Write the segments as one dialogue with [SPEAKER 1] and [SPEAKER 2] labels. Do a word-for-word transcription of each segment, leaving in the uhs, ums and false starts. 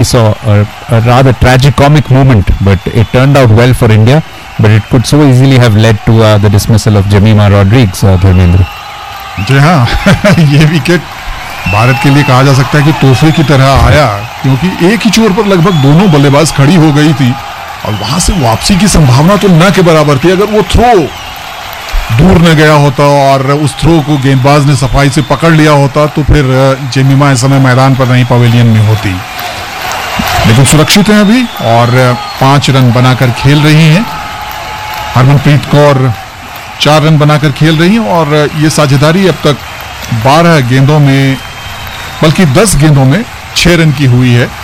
[SPEAKER 1] saw a, a rather tragicomic moment, but it turned out well for India. But it could so easily have led to uh, the dismissal of Jemimah Rodrigues, uh, Dharmendra.
[SPEAKER 2] जी हाँ, ये wicket Bharat के लिए कहा जा सकता है कि तोहफे की तरह आया, क्योंकि एक ही छोर पर लगभग दोनों बल्लेबाज खड़ी हो गई थी और वहां से वापसी की संभावना तो न के बराबर थी। अगर वो थ्रो दूर न गया होता और उस थ्रो को गेंदबाज ने सफाई से पकड़ लिया होता तो फिर जेमिमा इस समय मैदान पर नहीं, पवेलियन में होती। लेकिन सुरक्षित हैं अभी और पांच रन बनाकर खेल रही हैं। हरमनप्रीत कौर चार रन बनाकर खेल रही हैं और ये साझेदारी अब तक बारह गेंदों में, बल्कि दस गेंदों में छह रन की हुई है।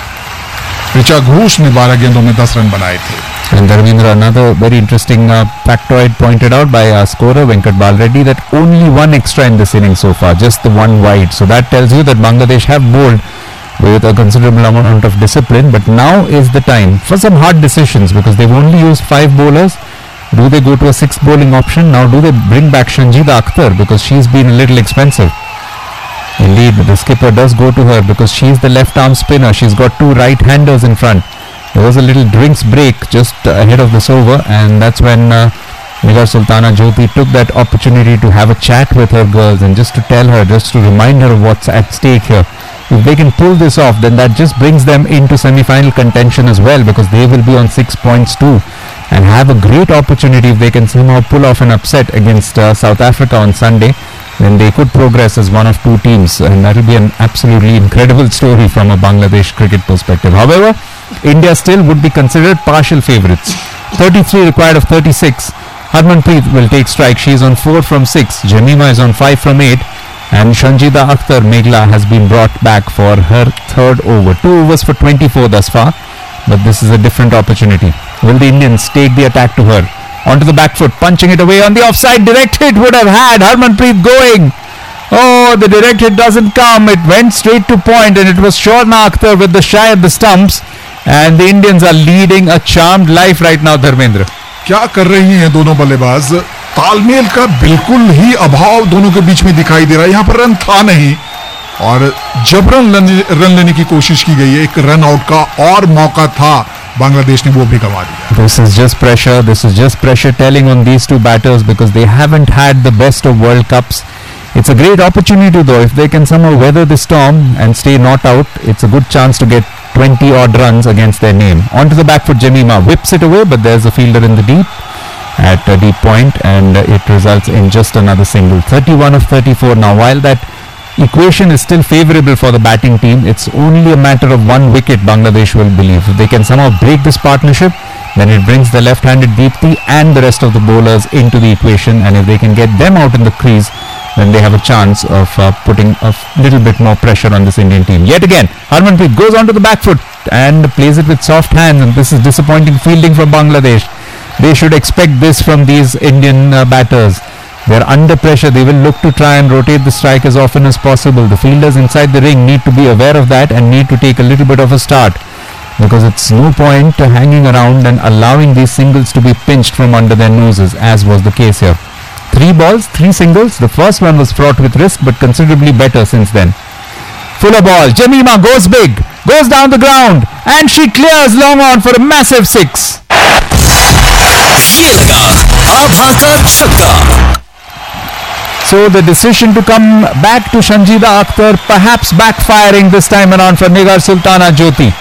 [SPEAKER 2] ऋचा घोष ने बारह गेंदों में दस रन बनाए थे।
[SPEAKER 1] And Dharmendra, another very interesting uh, factoid pointed out by our scorer Venkat Balreddy, that only one extra in this inning so far, just the one wide. So that tells you that Bangladesh have bowled with a considerable amount of discipline, but now is the time for some hard decisions because they've only used five bowlers. Do they go to a sixth bowling option? Now do they bring back Shanjida Akhtar because she's been a little expensive? Indeed, the skipper does go to her because she's the left arm spinner. She's got two right-handers in front. There was a little drinks break just ahead of this over, and that's when uh, Nigar Sultana Jyoti took that opportunity to have a chat with her girls and just to tell her, just to remind her of what's at stake here. If they can pull this off, then that just brings them into semi-final contention as well, because they will be on six points too and have a great opportunity if they can somehow pull off an upset against uh, South Africa on Sunday. Then they could progress as one of two teams, and that will be an absolutely incredible story from a Bangladesh cricket perspective. However, India still would be considered partial favourites. thirty-three required of thirty-six. Harmanpreet will take strike. She is on four from six. Jemimah is on five from eight. And Shanjida Akhtar Meghla has been brought back for her third over. Two overs for twenty-four thus far, but this is a different opportunity. Will the Indians take the attack to her? Onto the back foot, punching it away on the offside. Direct hit would have had Harmanpreet going. Oh, the direct hit doesn't come. It went straight to point, and it was Shorna Akhtar with the shy at the stumps. And the Indians are leading a charmed life right now, Dharmendra.
[SPEAKER 2] क्या कर रही हैं दोनों बल्लेबाज? तालमेल का बिल्कुल ही अभाव दोनों के बीच में दिखाई दे रहा है। यहाँ पर रन था नहीं और जबरन रन लेने की कोशिश की गई है। एक रन आउट का और मौका था, बांग्लादेश ने वो भी गंवा दिया।
[SPEAKER 1] This is just pressure. This is just pressure telling on these two batters because they haven't had the best of World Cups. It's a great opportunity though. If they can somehow weather the storm and stay not out, it's a good chance to get twenty odd runs against their name. Onto the back foot, Jemimah whips it away, but there's a fielder in the deep at a deep point, and it results in just another single. thirty-one of thirty-four now. While that equation is still favourable for the batting team, it's only a matter of one wicket, Bangladesh will believe. If they can somehow break this partnership, then it brings the left-handed Deepti and the rest of the bowlers into the equation, and if they can get them out in the crease, then they have a chance of uh, putting a little bit more pressure on this Indian team. Yet again, Harmanpreet goes onto the back foot and plays it with soft hands, and this is disappointing fielding from Bangladesh. They should expect this from these Indian uh, batters. They're under pressure. They will look to try and rotate the strike as often as possible. The fielders inside the ring need to be aware of that and need to take a little bit of a start, because it's no point uh, hanging around and allowing these singles to be pinched from under their noses, as was the case here. Three balls, three singles. The first one was fraught with risk, but considerably better since then. Fuller ball. Jemimah goes big, goes down the ground, and she clears long on for a massive six. So the decision to come back to Shanjida Akhtar perhaps backfiring this time around for Nigar Sultana Jyoti.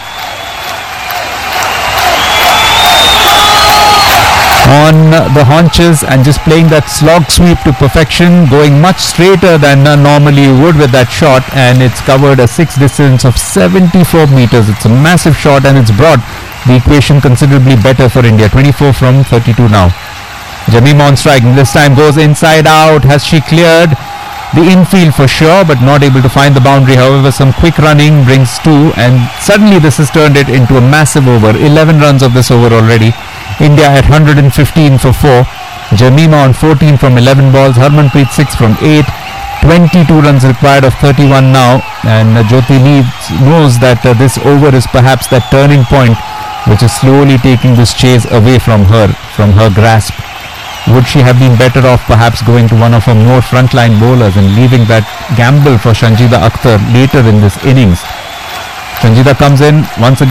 [SPEAKER 1] On the haunches and just playing that slog sweep to perfection, going much straighter than uh, normally you would with that shot, and it's covered a six distance of seventy-four meters. It's a massive shot, and it's brought the equation considerably better for India. twenty-four from thirty-two now. Jemimah on strike, this time goes inside out. Has she cleared the infield for sure, but not able to find the boundary? However, some quick running brings two, and suddenly this has turned it into a massive over. eleven runs of this over already. India at one hundred fifteen for four. Jemimah on fourteen from eleven balls. Harmanpreet six from eight. twenty-two runs required of thirty-one now, and uh, Jyoti knows that uh, this over is perhaps that turning point which is slowly taking this chase away from her, from her grasp. Would she have been better off perhaps going to one of her more frontline bowlers and leaving that gamble for Shanjida Akhtar later in this innings? Shanjida comes in once again.